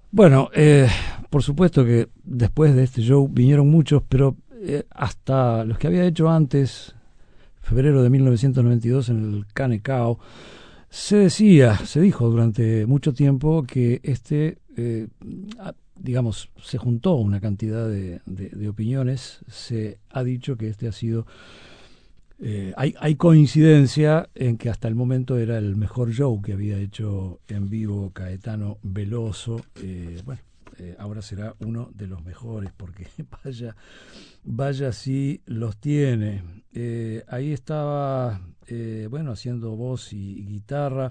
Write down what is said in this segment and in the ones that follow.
Bueno, por supuesto que después de este show vinieron muchos, pero hasta los que había hecho antes, febrero de 1992 en el Canecao, se dijo durante mucho tiempo que digamos, se juntó una cantidad de opiniones, se ha dicho que este ha sido hay coincidencia en que hasta el momento era el mejor show que había hecho en vivo Caetano Veloso. Ahora será uno de los mejores porque vaya si los tiene. Ahí estaba, bueno, haciendo voz y guitarra.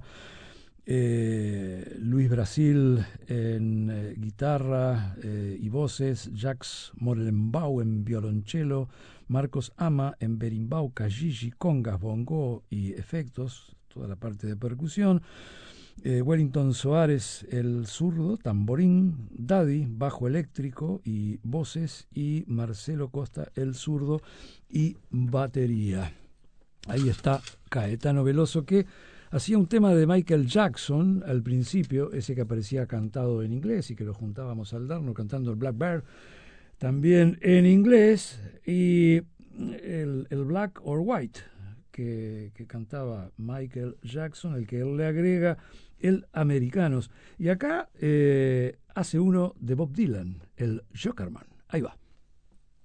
Luis Brasil en guitarra y voces, Jax Morelenbaum en violonchelo, Marcos Ama en berimbau, cajiji, congas, bongo y efectos, toda la parte de percusión, Wellington Soares el zurdo, tamborín, Daddy, bajo eléctrico y voces, y Marcelo Costa el zurdo y batería. Ahí está Caetano Veloso, que hacía un tema de Michael Jackson al principio, ese que aparecía cantado en inglés y que lo juntábamos al darnos cantando el Black Bear, también en inglés, y el Black or White, que cantaba Michael Jackson, el que él le agrega el Americanos. Y acá hace uno de Bob Dylan, el Jokerman. Ahí va.